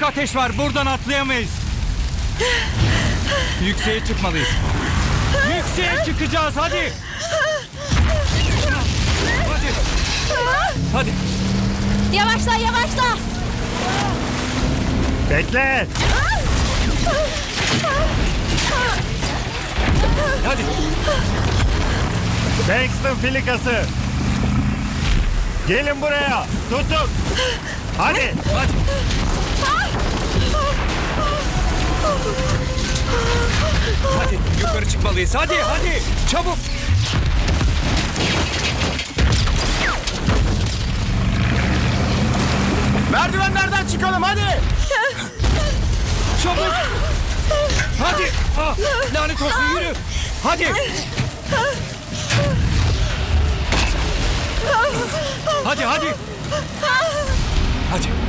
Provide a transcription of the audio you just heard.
ateş var. Buradan atlayamayız. Yükseğe çıkmalıyız. Yükseğe çıkacağız. Hadi. Hadi. Hadi. Yavaşla, yavaşla. Bekle. Hadi. Bankston filikası. Gelin buraya. Tutun. Hadi. Hadi. Hadi yukarı çıkmalıyız. Hadi hadi. Çabuk. Merdivenlerden çıkalım hadi. Çabuk. Hadi. Ah, lanet olsun yürü. Hadi. Hadi hadi. Hadi.